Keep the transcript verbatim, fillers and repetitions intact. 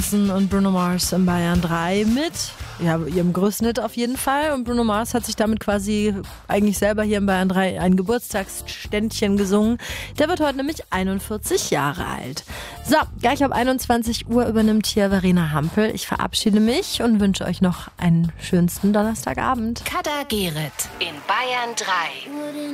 Und Bruno Mars in Bayern drei mit ja, ihrem größten Hit auf jeden Fall. Und Bruno Mars hat sich damit quasi eigentlich selber hier in Bayern drei ein Geburtstagsständchen gesungen. Der wird heute nämlich einundvierzig Jahre alt. So, gleich ab einundzwanzig Uhr übernimmt hier Verena Hampel. Ich verabschiede mich und wünsche euch noch einen schönsten Donnerstagabend. Kader Gerrit in Bayern drei.